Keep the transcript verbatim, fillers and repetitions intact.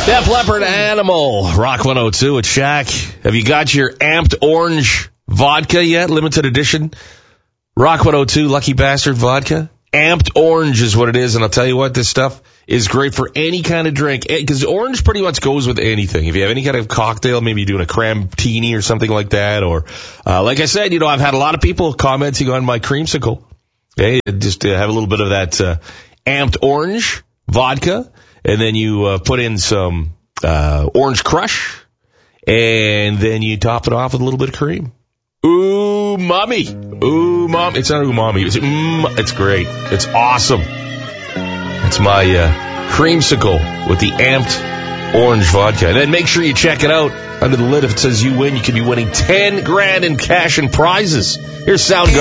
Def Leppard, Animal, Rock one oh two at Shaq. Have you got your Amped Orange vodka yet? Limited edition. Rock one oh two Lucky Bastard vodka. Amped Orange is what it is, and I'll tell you what, this stuff is great for any kind of drink, because orange pretty much goes with anything. If you have any kind of cocktail, maybe you're doing a cram-tini or something like that, or uh, like I said, you know, I've had a lot of people commenting on my creamsicle. Okay, just uh, have a little bit of that uh, Amped Orange vodka, and then you uh, put in some uh, Orange Crush, and then you top it off with a little bit of cream. Ooh, mommy. Ooh, mom. It's not ooh, mommy. It's, mm, it's great. It's awesome. It's my uh, creamsicle with the Amped Orange vodka. And then make sure you check it out under the lid. If it says you win, you could be winning ten grand in cash and prizes. Here's Soundgarden.